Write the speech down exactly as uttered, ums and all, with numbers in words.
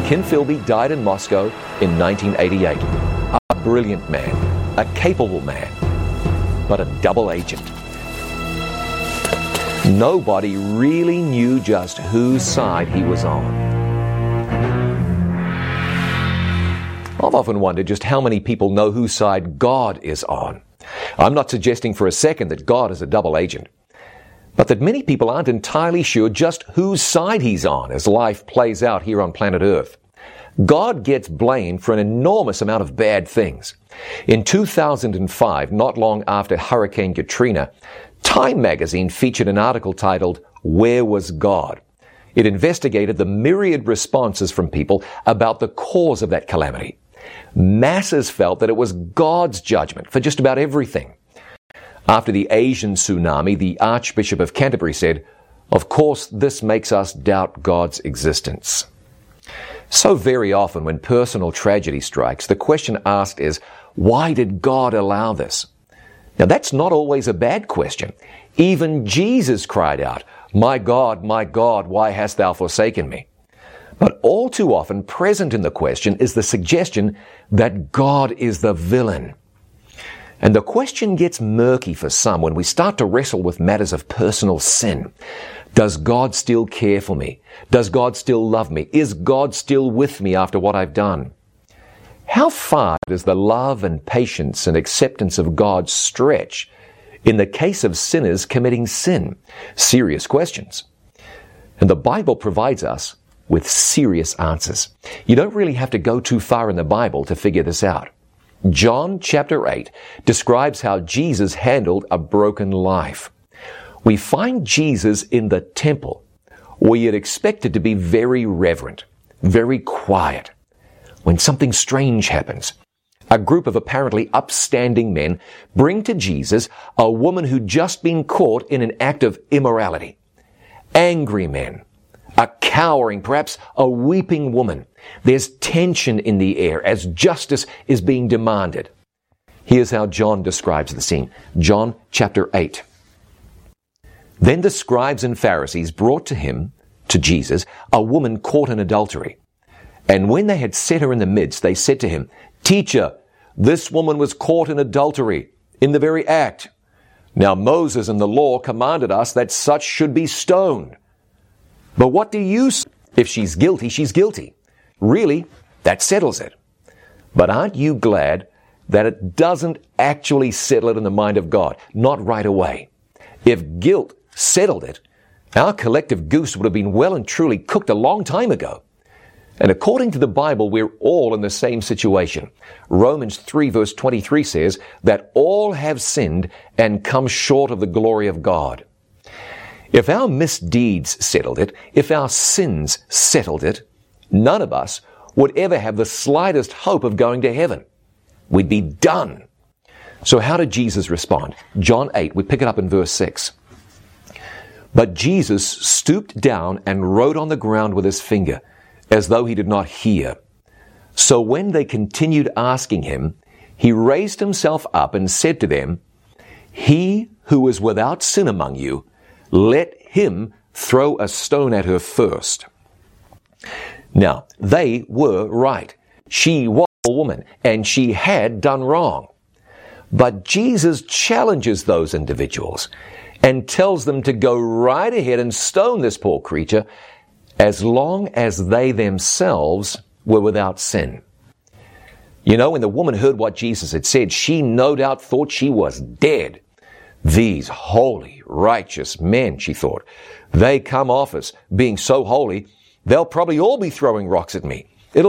Kim Philby died in Moscow in nineteen eighty-eight. A brilliant man, a capable man, but a double agent. Nobody really knew just whose side he was on. I've often wondered just how many people know whose side God is on. I'm not suggesting for a second that God is a double agent, but that many people aren't entirely sure just whose side he's on as life plays out here on planet Earth. God gets blamed for an enormous amount of bad things. In two thousand five, not long after Hurricane Katrina, Time magazine featured an article titled, "Where Was God?" It investigated the myriad responses from people about the cause of that calamity. Masses felt that it was God's judgment for just about everything. After the Asian tsunami, the Archbishop of Canterbury said, "Of course, this makes us doubt God's existence." So very often when personal tragedy strikes, the question asked is, why did God allow this? Now that's not always a bad question. Even Jesus cried out, "My God, my God, why hast thou forsaken me?" But all too often present in the question is the suggestion that God is the villain. And the question gets murky for some when we start to wrestle with matters of personal sin. Does God still care for me? Does God still love me? Is God still with me after what I've done? How far does the love and patience and acceptance of God stretch in the case of sinners committing sin? Serious questions. And the Bible provides us with serious answers. You don't really have to go too far in the Bible to figure this out. John chapter eight describes how Jesus handled a broken life. We find Jesus in the temple, where you'd expect it to be very reverent, very quiet. When something strange happens, a group of apparently upstanding men bring to Jesus a woman who'd just been caught in an act of immorality. Angry men, a cowering, perhaps a weeping woman. There's tension in the air as justice is being demanded. Here's how John describes the scene. John chapter eight. Then the scribes and Pharisees brought to him, to Jesus, a woman caught in adultery. And when they had set her in the midst, they said to him, "Teacher, this woman was caught in adultery, in the very act. Now Moses in the law commanded us that such should be stoned. But what do you say? If she's guilty, she's guilty. Really, that settles it. But aren't you glad that it doesn't actually settle it in the mind of God? Not right away. If guilt settled it, our collective goose would have been well and truly cooked a long time ago. And according to the Bible, we're all in the same situation. Romans three verse twenty-three says that all have sinned and come short of the glory of God. If our misdeeds settled it, if our sins settled it, none of us would ever have the slightest hope of going to heaven. We'd be done. So how did Jesus respond? John eight, we pick it up in verse six. But Jesus stooped down and wrote on the ground with his finger, as though he did not hear. So when they continued asking him, he raised himself up and said to them, "He who is without sin among you, let him throw a stone at her first." Now, they were right. She was a woman, and she had done wrong. But Jesus challenges those individuals and tells them to go right ahead and stone this poor creature as long as they themselves were without sin. You know, when the woman heard what Jesus had said, she no doubt thought she was dead. These holy, righteous men, she thought, they come off as being so holy, they'll probably all be throwing rocks at me.